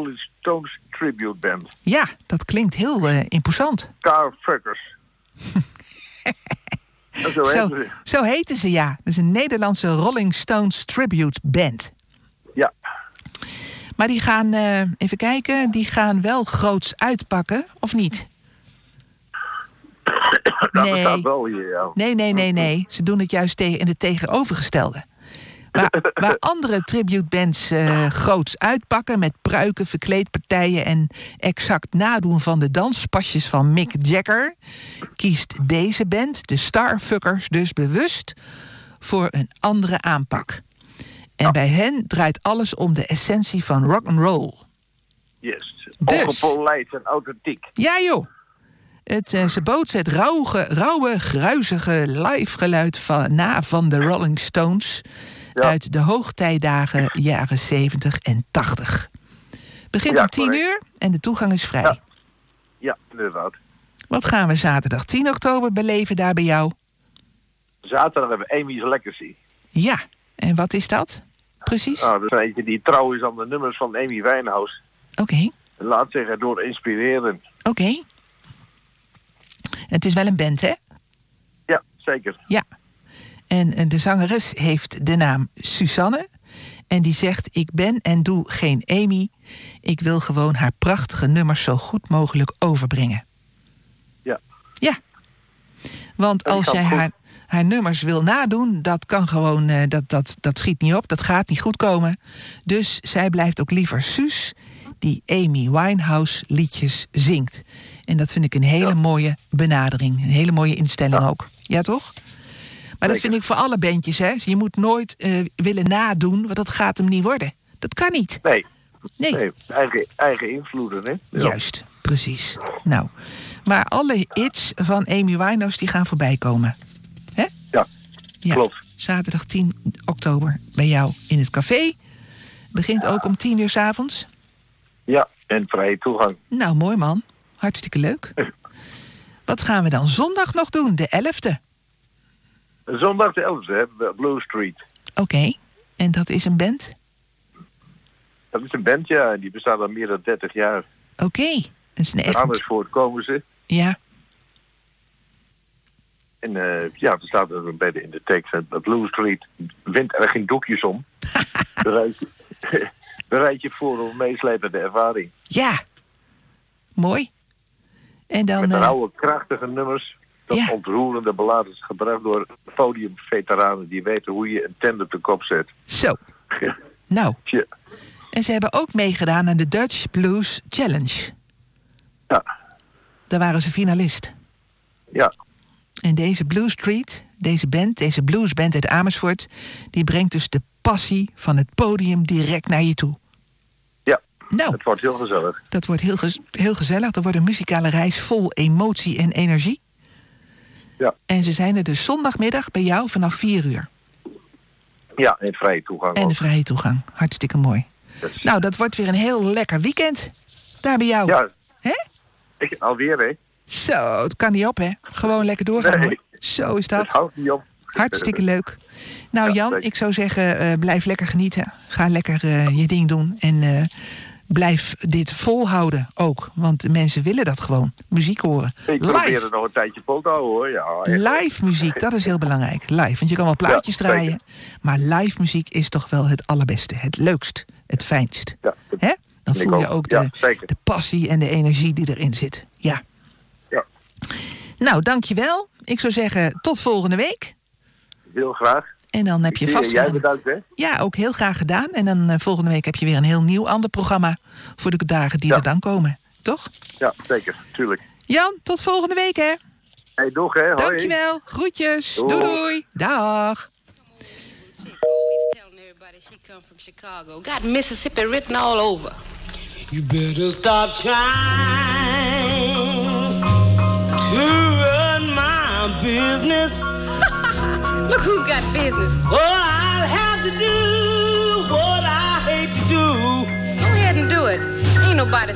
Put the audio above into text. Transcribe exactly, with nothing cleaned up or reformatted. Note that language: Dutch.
Rolling Stones Tribute Band. Ja, dat klinkt heel uh, imposant. Starfuckers. zo, zo, ze. zo heten ze, ja. Dat is een Nederlandse Rolling Stones Tribute Band. Ja. Maar die gaan, uh, even kijken, die gaan wel groots uitpakken, of niet? Dat nee. bestaat wel hier, ja. Nee, nee, nee, nee. Ze doen het juist tegen in het tegenovergestelde. Waar, waar andere tributebands uh, groots uitpakken met pruiken, verkleedpartijen en exact nadoen van de danspasjes van Mick Jagger, kiest deze band, de Starfuckers, dus bewust voor een andere aanpak. En ja. bij hen draait alles om de essentie van rock'n'roll. Yes. Dus, ongepolijst en authentiek. Ja joh. Het, uh, ze bootsen het rauwe, rauwe, gruizige live geluid van, na van de Rolling Stones ja. uit de hoogtijdagen jaren zeventig en tachtig. Begint ja, om tien uur en de toegang is vrij. Ja, ja inderdaad. Wat gaan we zaterdag tien oktober beleven daar bij jou? Zaterdag hebben we Amy's Legacy. Ja, en wat is dat precies? Nou, dat is eentje die trouw is aan de nummers van Amy Winehouse. Oké. Okay. Laat zeggen, door inspireren. Oké. Okay. Het is wel een band, hè? Ja, zeker. Ja. En, en de zangeres heeft de naam Suzanne. En die zegt, ik ben en doe geen Amy. Ik wil gewoon haar prachtige nummers zo goed mogelijk overbrengen. Ja. Ja. Want als jij haar, haar nummers wil nadoen, dat kan gewoon, uh, dat, dat, dat schiet niet op. Dat gaat niet goed komen. Dus zij blijft ook liever Suus, die Amy Winehouse liedjes zingt. En dat vind ik een hele ja. mooie benadering. Een hele mooie instelling ja. ook. Ja, toch? Maar Zeker. Dat vind ik voor alle bandjes, hè. Je moet nooit uh, willen nadoen, want dat gaat hem niet worden. Dat kan niet. Nee. Nee. nee. Eigen, eigen invloeden, hè. Ja. Juist, precies. Nou, maar alle hits van Amy Winehouse die gaan voorbij komen. Hè? Ja, ja, klopt. Zaterdag tien oktober bij jou in het café. Begint ook om tien uur 's avonds. Ja, en vrije toegang. Nou, mooi man. Hartstikke leuk. Wat gaan we dan zondag nog doen? De elfde. Zondag de elfde, hè? Blue Street. Oké. Okay. En dat is een band? Dat is een band, ja. Die bestaat al meer dan dertig jaar. Oké. Okay. Dat is een echt... Amersfoort komen ze. Ja. En uh, ja, er staat er bij de, in de tekst, Blue Street, wint er geen doekjes om. bereid, je, bereid je voor op meeslepende ervaring. Ja. Mooi. En dan, met uh... oude, krachtige nummers. Dat ja. ontroerende ballades gebracht door podiumveteranen die weten hoe je een tent op de kop zet. Zo. Ja. Nou. Ja. En ze hebben ook meegedaan aan de Dutch Blues Challenge. Ja. Daar waren ze finalist. Ja. En deze Blue Street, deze band, deze bluesband uit Amersfoort, die brengt dus de passie van het podium direct naar je toe. Ja, nou, het wordt heel gezellig. Dat wordt heel, gez- heel gezellig. Dat wordt een muzikale reis vol emotie en energie. Ja. En ze zijn er dus zondagmiddag bij jou vanaf vier uur. Ja, en vrije toegang. En ook. de vrije toegang. Hartstikke mooi. Yes. Nou, dat wordt weer een heel lekker weekend. Daar bij jou. Ja. Hè? Ik, alweer, hè? Zo, het kan niet op, hè? Gewoon lekker doorgaan, nee. hoor. Zo is dat. Het houdt niet op. Hartstikke leuk. Nou, ja, Jan, zeker. ik zou zeggen, uh, blijf lekker genieten. Ga lekker uh, je ding doen. En uh, blijf dit volhouden ook. Want de mensen willen dat gewoon. Muziek horen. Ik probeer het nog een tijdje vol te houden, hoor. Ja, live muziek, dat is heel belangrijk. Live, want je kan wel plaatjes ja, draaien. Maar live muziek is toch wel het allerbeste. Het leukst, het fijnst. Ja, het, Hè? Dan voel je ook de, ja, de passie en de energie die erin zit. Ja. ja. Nou, dankjewel. Ik zou zeggen, tot volgende week. Heel graag. En dan heb je ik vast... Jij een... bedankt, hè? Ja, ook heel graag gedaan. En dan uh, volgende week heb je weer een heel nieuw ander programma voor de dagen die ja. er dan komen. Toch? Ja, zeker. Tuurlijk. Jan, tot volgende week, hè? Hey, doeg, hè? Hoi. Dankjewel. Groetjes. Doei, doei. doei. Dag. She come from Chicago. Got Mississippi written all over. You better stop trying to run my business. Look who's got business. Oh, I'll have to do what I hate to do. Go ahead and do it. Ain't nobody